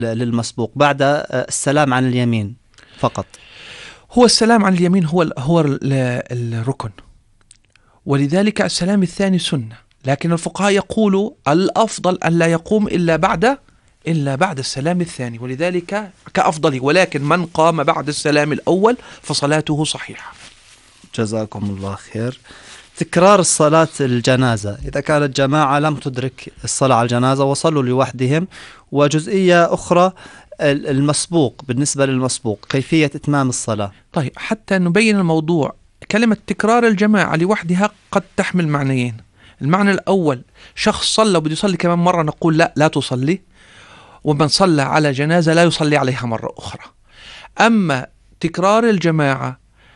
للمسبوق بعد السلام عن اليمين فقط؟ هو السلام عن اليمين هو الركن، ولذلك السلام الثاني سنة، لكن الفقهاء يقولوا الأفضل أن لا يقوم إلا بعد السلام الثاني، ولذلك كأفضل، ولكن من قام بعد السلام الأول فصلاته صحيحة. جزاكم الله خير. تكرار الصلاة الجنازة إذا كانت جماعة لم تدرك الصلاة على الجنازة وصلوا لوحدهم، وجزئية أخرى المسبوق، بالنسبة للمسبوق كيفية إتمام الصلاة؟ طيب، حتى نبين الموضوع، كلمة تكرار الجماعة لوحدها قد تحمل معنيين. المعنى الأول، شخص صلى وبده يصلي كمان مرة، نقول لا تصلي، ومن صلى على جنازة لا يصلي عليها مرة أخرى. أما تكرار الجماعة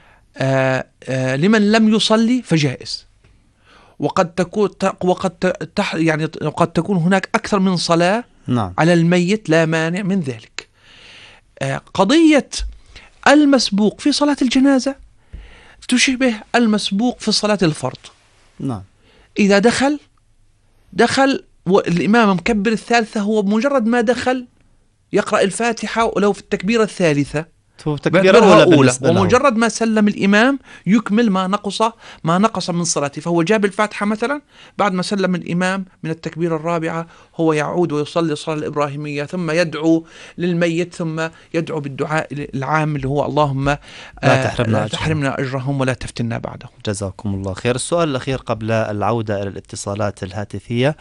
لمن لم يصلي فجائز، وقد تكون هناك أكثر من صلاة نعم. على الميت، لا مانع من ذلك. قضية المسبوق في صلاة الجنازة تشبه المسبوق في صلاة الفرض. نعم. إذا دخل والإمام مكبر الثالثة، هو بمجرد ما دخل يقرأ الفاتحة ولو في التكبيرة الثالثة تكبيرة أولى، ومجرد ما سلم الإمام يكمل ما نقص من صلاته. فهو جاب الفاتحة مثلا، بعد ما سلم الإمام من التكبيرة الرابعة هو يعود ويصلي الصلاة الإبراهيمية، ثم يدعو للميت، ثم يدعو بالدعاء العام اللي هو اللهم لا تحرمنا أجرهم ولا تفتنا بعدهم. جزاكم الله خير. السؤال الأخير قبل العودة إلى الاتصالات الهاتفية،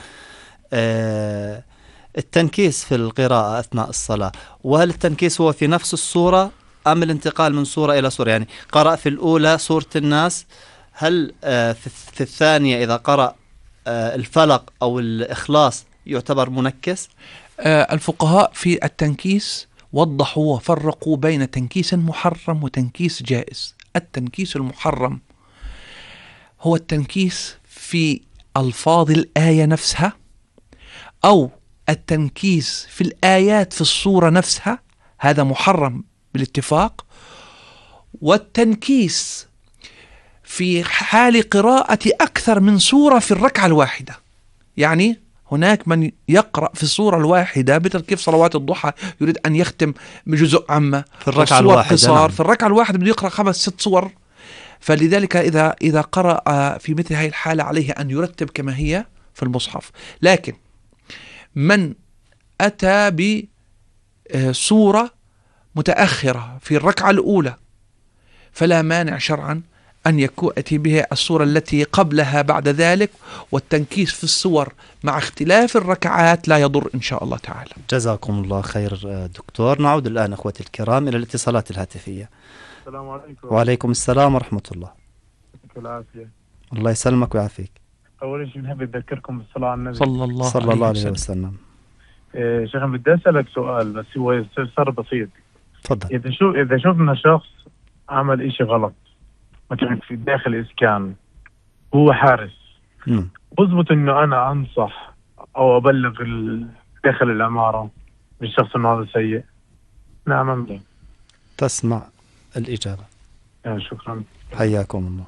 التنكيس في القراءة أثناء الصلاة، وهل التنكيس هو في نفس السورة أم الانتقال من سورة إلى سورة؟ يعني قرأ في الأولى سورة الناس، هل في الثانية إذا قرأ الفلق أو الإخلاص يعتبر منكس؟ الفقهاء في التنكيس وضحوا وفرقوا بين تنكيس محرم وتنكيس جائز. التنكيس المحرم هو التنكيس في ألفاظ الآية نفسها، أو التنكيس في الآيات في الصورة نفسها، هذا محرم بالاتفاق. والتنكيس في حال قراءة أكثر من سورة في الركعة الواحدة، يعني هناك من يقرأ في السورة الواحدة بتركيب صلوات الضحى يريد أن يختم بجزء عامة في الركعة الواحدة. نعم. في الركعة الواحدة بده يقرأ 5-6 سور، فلذلك إذا قرأ في مثل هذه الحالة عليه أن يرتب كما هي في المصحف. لكن من أتى بسورة متأخرة في الركعة الأولى فلا مانع شرعا أن يأتي بها السورة التي قبلها بعد ذلك، والتنكيس في السور مع اختلاف الركعات لا يضر إن شاء الله تعالى. جزاكم الله خير دكتور. نعود الآن أخوتي الكرام إلى الاتصالات الهاتفية. السلام عليكم. وعليكم السلام ورحمة الله. العافية. الله يسلمك ويعافيك. أول شيء بنحب نذكركم بالصلاة على النبي صلى الله عليه وسلم. شيخ بدي أسألك سؤال، بس هو استفسار بسيط. تفضل. إذا شفنا شخص عمل إشي غلط مثلا في داخل إسكان، هو حارس، بضبط إنه أنا أنصح أو أبلغ داخل العمارة بالشخص إنه هذا سيء؟ نعم أم لا؟ تسمع الإجابة. شكرا. حياكم الله.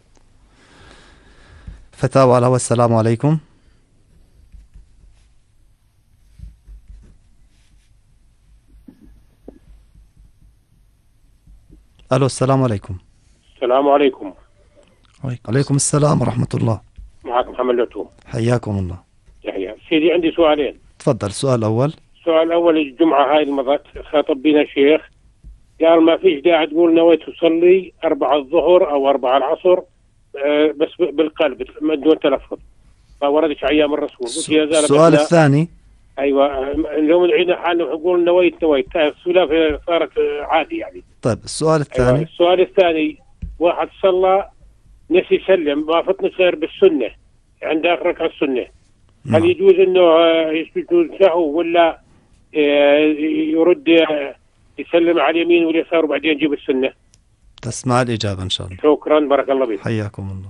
فتاوى على السلام عليكم. ألو السلام عليكم. السلام عليكم. عليكم السلام ورحمة الله. معك محمد لطوم. حياكم الله. يحيى سيدي، عندي سؤالين. تفضل. السؤال الأول. السؤال الأول، الجمعة هاي المضت خاطب بنا شيخ قال ما فيش داعي تقول نويت تصلي 4 الظهر أو 4 العصر، بس بالقلب من دون تلفظ، فوردش أيام الرسول. السؤال الثاني. أيوة، اليوم العيد حالنا نقول نويت السؤال صارت عادي يعني. طيب السؤال الثاني. أيوة. السؤال الثاني، واحد صلى نسي يسلم ما فتنش غير بالسنة عند آخر ركعة السنة، هل يجوز إنه يسجد سهو ولا يرد يسلم على اليمين واليسار وبعدين يجيب السنة؟ تسمع الإجابة إن شاء الله. شكرا، بارك الله بك. حياكم الله.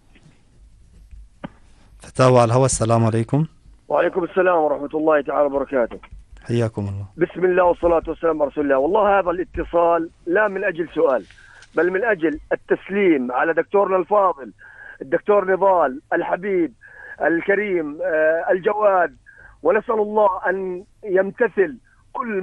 فتاوى على الهواء. السلام عليكم. وعليكم السلام ورحمة الله تعالى وبركاته. حياكم الله. بسم الله والصلاة والسلام على رسول الله. والله هذا الاتصال لا من أجل سؤال، بل من أجل التسليم على دكتورنا الفاضل الدكتور نضال الحبيب الكريم الجواد، ونسأل الله أن يمتثل كل